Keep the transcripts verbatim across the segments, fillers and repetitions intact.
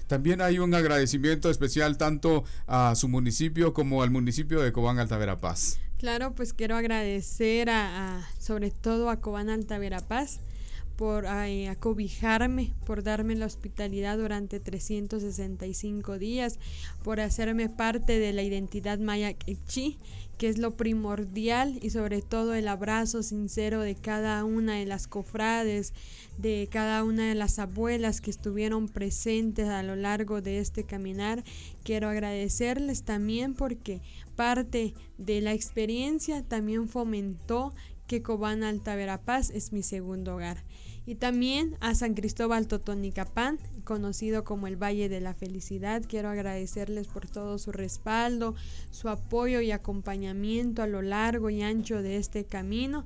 También hay un agradecimiento especial tanto a su municipio como al municipio de Cobán Alta Verapaz. Claro, pues quiero agradecer a, a sobre todo a Cobán Alta Verapaz por eh, acobijarme, por darme la hospitalidad durante trescientos sesenta y cinco días, por hacerme parte de la identidad maya quechí, que es lo primordial, y sobre todo el abrazo sincero de cada una de las cofrades, de cada una de las abuelas que estuvieron presentes a lo largo de este caminar. Quiero agradecerles también porque parte de la experiencia también fomentó que Cobán Alta Verapaz es mi segundo hogar. Y también a San Cristóbal Totonicapán, conocido como el Valle de la Felicidad. Quiero agradecerles por todo su respaldo, su apoyo y acompañamiento a lo largo y ancho de este camino,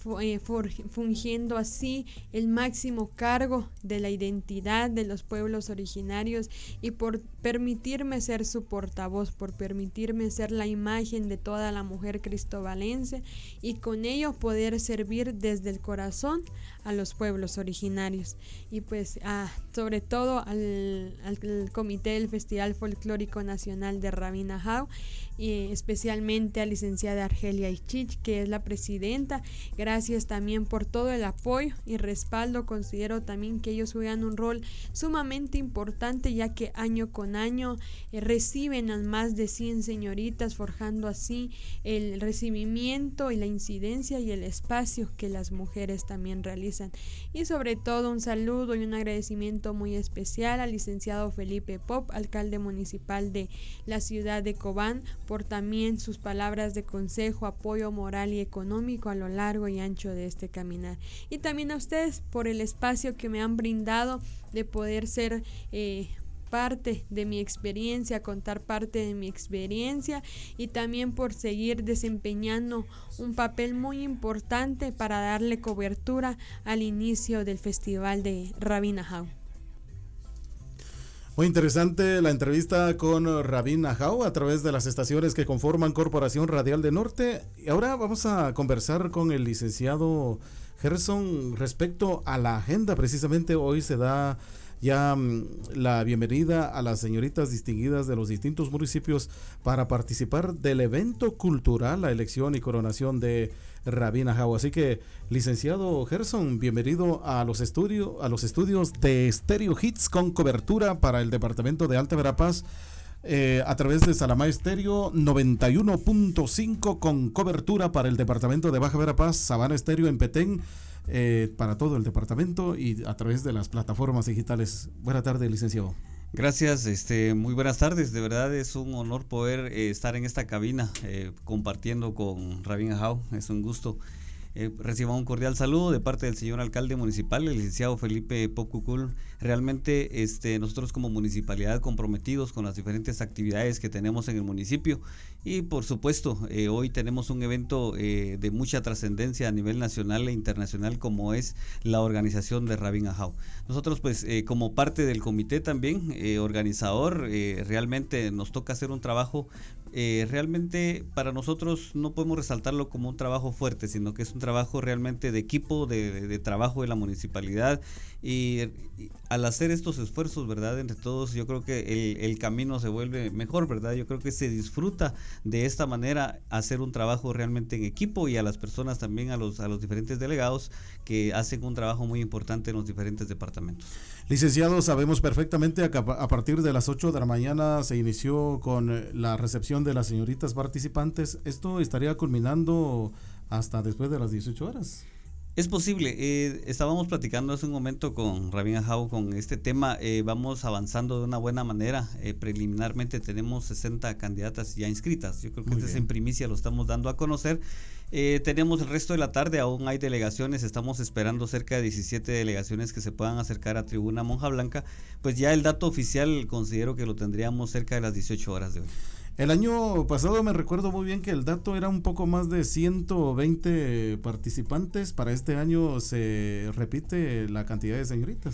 fungiendo así el máximo cargo de la identidad de los pueblos originarios y por permitirme ser su portavoz, por permitirme ser la imagen de toda la mujer cristobalense y con ello poder servir desde el corazón a los pueblos originarios. Y pues ah, sobre todo al, al comité del Festival Folclórico Nacional de Rabina Jau, y especialmente a licenciada Argelia Ichich, que es la presidenta. Gracias también por todo el apoyo y respaldo. Considero también que ellos juegan un rol sumamente importante, ya que año con año eh, reciben a más de cien señoritas, forjando así el recibimiento y la incidencia y el espacio que las mujeres también realizan. Y sobre todo un saludo y un agradecimiento muy especial al licenciado Felipe Pop, alcalde municipal de la ciudad de Cobán, por también sus palabras de consejo, apoyo moral y económico a lo largo y ancho de este caminar. Y también a ustedes por el espacio que me han brindado de poder ser eh, parte de mi experiencia, contar parte de mi experiencia, y también por seguir desempeñando un papel muy importante para darle cobertura al inicio del Festival de Rabina Jau. Muy interesante la entrevista con Rabina Jau a través de las estaciones que conforman Corporación Radial de Norte. Y ahora vamos a conversar con el licenciado Gerson respecto a la agenda. Precisamente hoy se da ya um, la bienvenida a las señoritas distinguidas de los distintos municipios para participar del evento cultural, la elección y coronación de Rabina Jau. Así que, licenciado Gerson, bienvenido a los estudios a los estudios de Stereo Hits con cobertura para el departamento de Alta Verapaz eh, a través de Salamá Estéreo noventa y uno punto cinco, con cobertura para el departamento de Baja Verapaz, Sabana Estéreo en Petén, eh, para todo el departamento y a través de las plataformas digitales. Buenas tardes, licenciado. Gracias, este, muy buenas tardes. De verdad es un honor poder eh, estar en esta cabina eh, compartiendo con Rabina Jau. Es un gusto. Eh, reciba un cordial saludo de parte del señor alcalde municipal, el licenciado Felipe Popcucul. Realmente este, nosotros como municipalidad comprometidos con las diferentes actividades que tenemos en el municipio, y por supuesto eh, hoy tenemos un evento eh, de mucha trascendencia a nivel nacional e internacional, como es la organización de Rabina Jau. Nosotros pues eh, como parte del comité también eh, organizador, eh, realmente nos toca hacer un trabajo. Eh, realmente para nosotros no podemos resaltarlo como un trabajo fuerte, sino que es un trabajo realmente de equipo, de, de, de trabajo de la municipalidad, y, y al hacer estos esfuerzos, ¿verdad?, entre todos, yo creo que el, el camino se vuelve mejor, ¿verdad? Yo creo que se disfruta de esta manera hacer un trabajo realmente en equipo, y a las personas también, a los, a los diferentes delegados que hacen un trabajo muy importante en los diferentes departamentos. Licenciado, sabemos perfectamente que a partir de las ocho de la mañana se inició con la recepción de las señoritas participantes. ¿Esto estaría culminando hasta después de las dieciocho horas? Es posible, eh, estábamos platicando hace un momento con Rabina Jau con este tema, eh, vamos avanzando de una buena manera. Eh, preliminarmente tenemos sesenta candidatas ya inscritas. Yo creo que este es en primicia, lo estamos dando a conocer. Eh, tenemos el resto de la tarde, aún hay delegaciones, estamos esperando cerca de diecisiete delegaciones que se puedan acercar a Tribuna Monja Blanca. Pues ya el dato oficial considero que lo tendríamos cerca de las dieciocho horas de hoy. El año pasado me recuerdo muy bien que el dato era un poco más de ciento veinte participantes. Para este año se repite la cantidad de señoritas.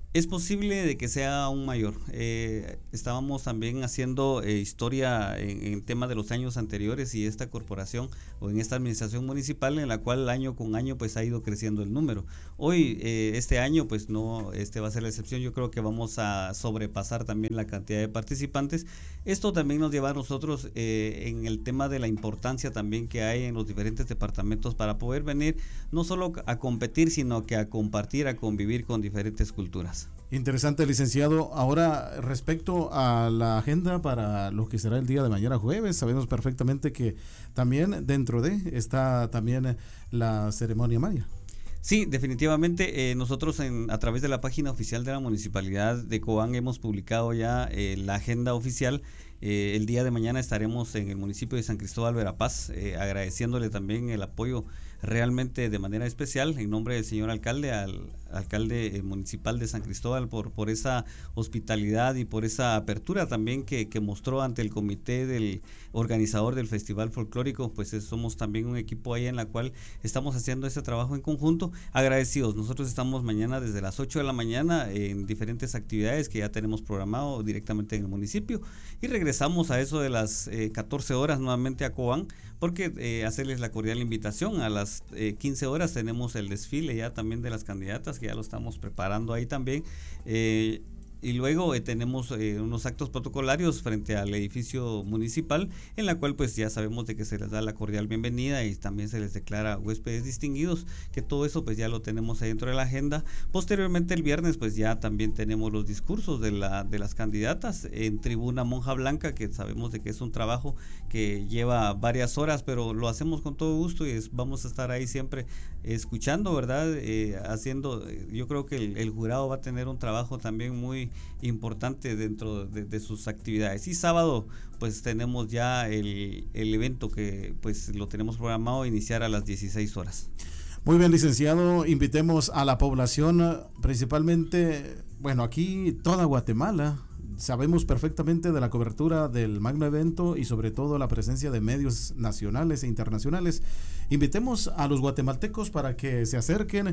Es posible de que sea aún mayor. Eh, estábamos también haciendo eh, historia en el tema de los años anteriores y esta corporación o en esta administración municipal en la cual año con año pues ha ido creciendo el número. Hoy, eh, este año pues no este va a ser la excepción. Yo creo que vamos a sobrepasar también la cantidad de participantes. Esto también nos lleva a nosotros eh, en el tema de la importancia también que hay en los diferentes departamentos para poder venir no solo a competir, sino que a compartir, a convivir con diferentes culturas. Interesante, licenciado. Ahora, respecto a la agenda para lo que será el día de mañana jueves, sabemos perfectamente que también dentro de está también la ceremonia maya. Sí, definitivamente eh, nosotros en, a través de la página oficial de la Municipalidad de Cobán hemos publicado ya eh, la agenda oficial. Eh, el día de mañana estaremos en el municipio de San Cristóbal Verapaz, eh, agradeciéndole también el apoyo realmente de manera especial en nombre del señor alcalde, al alcalde municipal de San Cristóbal por, por esa hospitalidad y por esa apertura también que, que mostró ante el comité del organizador del Festival Folclórico. Pues es, somos también un equipo ahí en la cual estamos haciendo este trabajo en conjunto, agradecidos. Nosotros estamos mañana desde las ocho de la mañana en diferentes actividades que ya tenemos programado directamente en el municipio y regresamos a eso de las eh, catorce horas nuevamente a Cobán, porque eh, hacerles la cordial invitación. A las eh, quince horas tenemos el desfile ya también de las candidatas, que ya lo estamos preparando ahí también. Eh, y luego eh, tenemos eh, unos actos protocolarios frente al edificio municipal, en la cual pues ya sabemos de que se les da la cordial bienvenida y también se les declara huéspedes distinguidos, que todo eso pues ya lo tenemos ahí dentro de la agenda. Posteriormente el viernes pues ya también tenemos los discursos de, la, de las candidatas en Tribuna Monja Blanca, que sabemos de que es un trabajo que lleva varias horas, pero lo hacemos con todo gusto y es, vamos a estar ahí siempre escuchando, ¿verdad? Eh, haciendo, yo creo que el, el jurado va a tener un trabajo también muy importante dentro de, de sus actividades. Y sábado pues tenemos ya el, el evento que pues lo tenemos programado a iniciar a las dieciséis horas. Muy bien, licenciado, invitemos a la población, principalmente, bueno, aquí toda Guatemala. Sabemos perfectamente de la cobertura del magno evento y sobre todo la presencia de medios nacionales e internacionales. Invitemos a los guatemaltecos para que se acerquen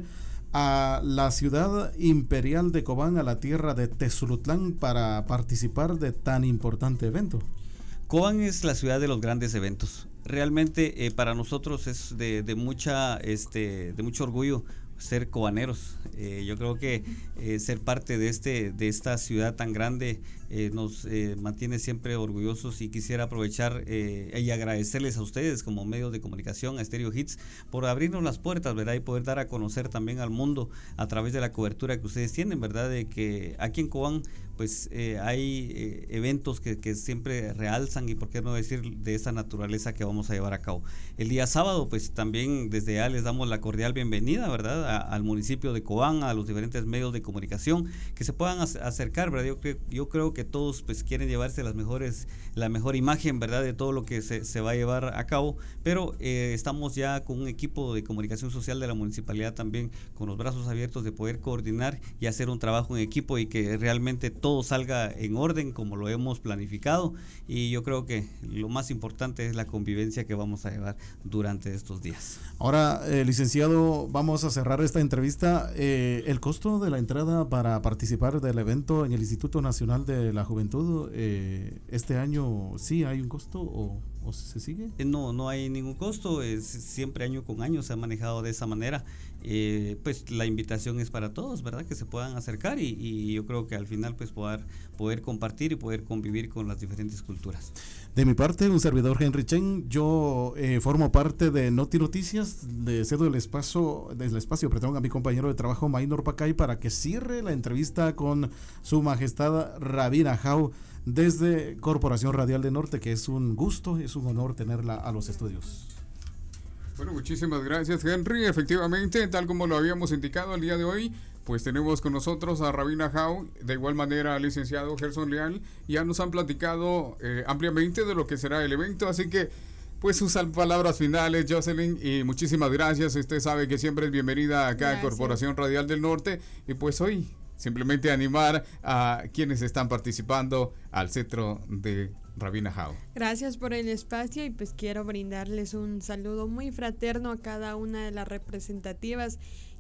a la ciudad imperial de Cobán, a la tierra de Tezulutlán, para participar de tan importante evento. Cobán es la ciudad de los grandes eventos. Realmente eh, para nosotros es de, de mucha, este, de mucho orgullo ser cobaneros. Eh, yo creo que eh, ser parte de este, de esta ciudad tan grande eh, nos eh, mantiene siempre orgullosos, y quisiera aprovechar eh, y agradecerles a ustedes como medios de comunicación, a Stereo Hits, por abrirnos las puertas, ¿verdad? Y poder dar a conocer también al mundo a través de la cobertura que ustedes tienen, ¿verdad? De que aquí en Cobán pues eh, hay eh, eventos que, que siempre realzan, y por qué no decir de esa naturaleza que vamos a llevar a cabo. El día sábado pues también desde ya les damos la cordial bienvenida, ¿verdad? A, al municipio de Cobán, a los diferentes medios de comunicación que se puedan ac- acercar, ¿verdad? Yo, cre- yo creo que todos pues quieren llevarse las mejores, la mejor imagen, ¿verdad? De todo lo que se, se va a llevar a cabo, pero eh, estamos ya con un equipo de comunicación social de la municipalidad también con los brazos abiertos de poder coordinar y hacer un trabajo en equipo, y que realmente todo salga en orden como lo hemos planificado. Y yo creo que lo más importante es la convivencia que vamos a llevar durante estos días. Ahora, eh, licenciado, vamos a cerrar esta entrevista. Eh, el costo de la entrada para participar del evento en el Instituto Nacional de la Juventud, eh, este año sí hay un costo o, o se sigue. No, no hay ningún costo, es siempre año con año se ha manejado de esa manera. Eh, pues la invitación es para todos, ¿verdad? Que se puedan acercar, y, y yo creo que al final pues poder, poder compartir y poder convivir con las diferentes culturas. De mi parte, un servidor, Henry Chen, yo eh, formo parte de Noti Noticias, le cedo el espacio, el espacio perdón, a mi compañero de trabajo, Maynor Pacay, para que cierre la entrevista con su majestad Rabina Jau desde Corporación Radial de Norte, que es un gusto, es un honor tenerla a los estudios. Bueno, muchísimas gracias, Henry. Efectivamente, tal como lo habíamos indicado el día de hoy, pues tenemos con nosotros a Rabina Jau, de igual manera al licenciado Gerson Leal. Ya nos han platicado eh, ampliamente de lo que será el evento, así que pues sus palabras finales, Jocelyn, y muchísimas gracias. Usted sabe que siempre es bienvenida acá a Corporación Radial del Norte, y pues hoy simplemente animar a quienes están participando al cetro de Rabina Jau. Gracias por el espacio, y pues quiero brindarles un saludo muy fraterno a cada una de las representativas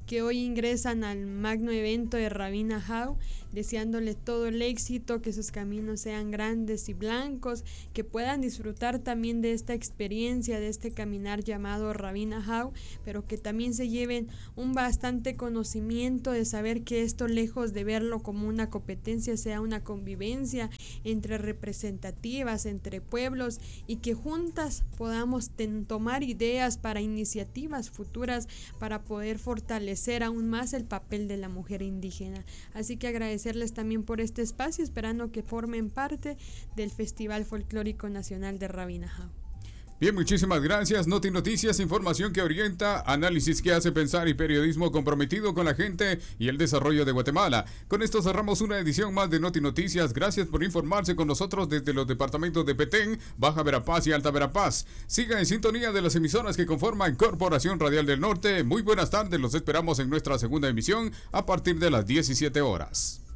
que hoy ingresan al magno evento de Rabina Hau, deseándole todo el éxito, que sus caminos sean grandes y blancos, que puedan disfrutar también de esta experiencia, de este caminar llamado Rabina Hau, pero que también se lleven un bastante conocimiento de saber que esto, lejos de verlo como una competencia, sea una convivencia entre representativas, entre pueblos, y que juntas podamos ten, tomar ideas para iniciativas futuras para poder fortalecer aún más el papel de la mujer indígena. Así que agradecerles también por este espacio, esperando que formen parte del Festival Folclórico Nacional de Rabina Hau. Bien, muchísimas gracias. Noti Noticias, información que orienta, análisis que hace pensar y periodismo comprometido con la gente y el desarrollo de Guatemala. Con esto cerramos una edición más de Noti Noticias. Gracias por informarse con nosotros desde los departamentos de Petén, Baja Verapaz y Alta Verapaz. Siga en sintonía de las emisoras que conforman Corporación Radial del Norte. Muy buenas tardes, los esperamos en nuestra segunda emisión a partir de las diecisiete horas.